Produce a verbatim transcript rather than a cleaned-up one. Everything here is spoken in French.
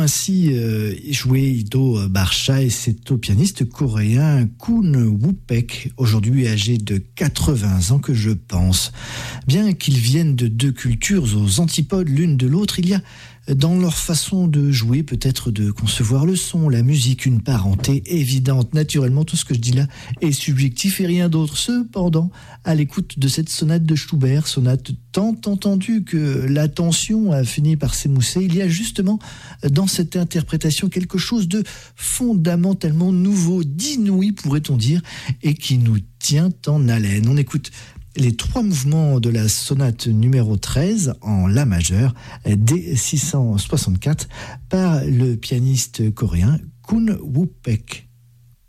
ainsi euh, joué Ido Barcha et c'est au pianiste coréen Koon Woo-Pek, aujourd'hui âgé de quatre-vingts ans, que je pense. Bien qu'ils viennent de deux cultures aux antipodes l'une de l'autre, il y a dans leur façon de jouer, peut-être de concevoir le son, la musique, une parenté évidente. Naturellement, tout ce que je dis là est subjectif et rien d'autre. Cependant, à l'écoute de cette sonate de Schubert, sonate tant entendue que l'attention a fini par s'émousser, il y a justement dans cette interprétation quelque chose de fondamentalement nouveau, d'inouï pourrait-on dire, et qui nous tient en haleine. On écoute les trois mouvements de la sonate numéro treize en La majeur, D six cent soixante-quatre, par le pianiste coréen Koon Woo-Pek.